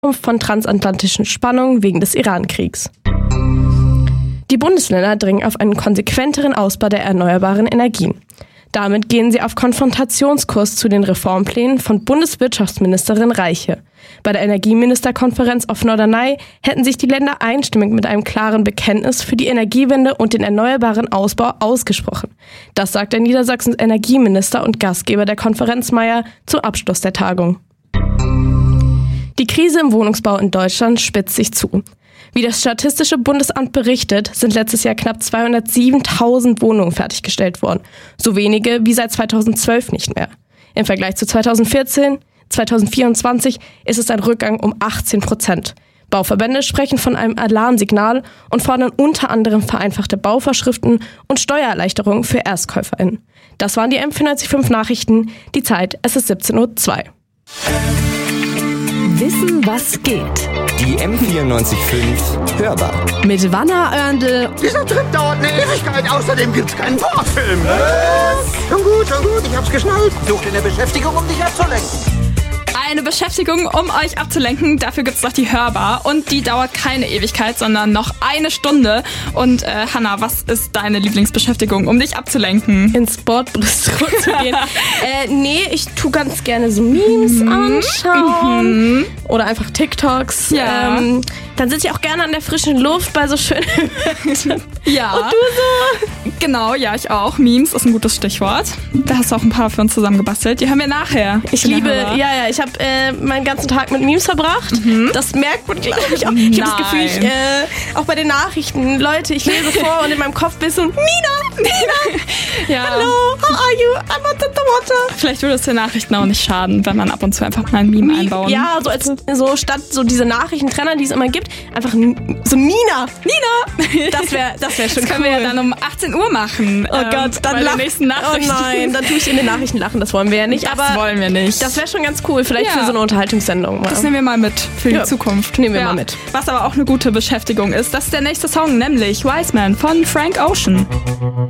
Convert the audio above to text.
von transatlantischen Spannungen wegen des Iran-Kriegs. Die Bundesländer dringen auf einen konsequenteren Ausbau der erneuerbaren Energien. Damit gehen sie auf Konfrontationskurs zu den Reformplänen von Bundeswirtschaftsministerin Reiche. Bei der Energieministerkonferenz auf Norderney hätten sich die Länder einstimmig mit einem klaren Bekenntnis für die Energiewende und den erneuerbaren Ausbau ausgesprochen. Das sagt der Niedersachsens Energieminister und Gastgeber der Konferenz Mayer zu Abschluss der Tagung. Die Krise im Wohnungsbau in Deutschland spitzt sich zu. Wie das Statistische Bundesamt berichtet, sind letztes Jahr knapp 207.000 Wohnungen fertiggestellt worden. So wenige wie seit 2012 nicht mehr. Im Vergleich zu 2024 ist es ein Rückgang um 18%. Bauverbände sprechen von einem Alarmsignal und fordern unter anderem vereinfachte Bauvorschriften und Steuererleichterungen für ErstkäuferInnen. Das waren die M94.5 Nachrichten. Die Zeit, es ist 17:02 Uhr. Wissen, was geht. Die M94.5 Hörbar. Mit Wanner Oerndl. Dieser Trip dauert eine Ewigkeit. Außerdem gibt's keinen Vorfilm. Schon gut. Ich hab's geschnallt. Such dir eine Beschäftigung, um dich abzulenken. Eine Beschäftigung, um euch abzulenken. Dafür gibt's doch die Hörbar. Und die dauert keine Ewigkeit, sondern noch eine Stunde. Und Hannah, was ist deine Lieblingsbeschäftigung, um dich abzulenken? Ins Sportbistro zu gehen. Nee, ich tue ganz gerne so Memes anschauen. Oder einfach TikToks. Ja. Dann sitze ich auch gerne an der frischen Luft bei so schönen Ja. Und du so? Genau, ja, ich auch. Memes ist ein gutes Stichwort. Da hast du auch ein paar für uns zusammengebastelt. Die hören wir nachher. Ich habe meinen ganzen Tag mit Memes verbracht. Das merkt man, glaube ich, auch. Ich habe das Gefühl, auch bei den Nachrichten, Leute, ich lese vor und in meinem Kopf bist du Nina! Ja. Hello, how are you? I'm on the water. Vielleicht würde es den Nachrichten auch nicht schaden, wenn man ab und zu einfach mal ein Meme einbauen. Ja, so statt so diese Nachrichtentrenner, die es immer gibt, einfach so Nina! Das wäre schon das können wir ja dann um 18 Uhr machen. Oh Gott, dann bei der nächsten Nachricht. Oh nein, dann tue ich in den Nachrichten lachen, das wollen wir ja nicht. Das wollen wir nicht. Das wäre schon ganz cool, vielleicht für so eine Unterhaltungssendung. Das nehmen wir mal mit für die Zukunft. Nehmen wir mal mit. Was aber auch eine gute Beschäftigung ist, das ist der nächste Song, nämlich Wise Man von Frank Ocean.